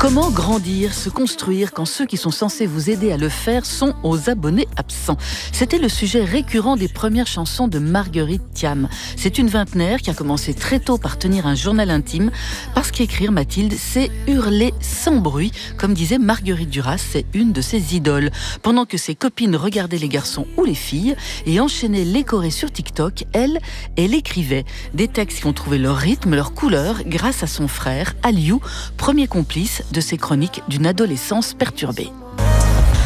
Comment grandir, se construire quand ceux qui sont censés vous aider à le faire sont aux abonnés absents? C'était le sujet récurrent des premières chansons de Marguerite Thiam. C'est une vingtenaire qui a commencé très tôt par tenir un journal intime parce qu'écrire, Mathilde, c'est hurler sans bruit. Comme disait Marguerite Duras, c'est une de ses idoles. Pendant que ses copines regardaient les garçons ou les filles et enchaînaient les chorés sur TikTok, elle écrivait des textes qui ont trouvé leur rythme, leur couleur grâce à son frère, Aliou, premier complice de ses chroniques d'une adolescence perturbée.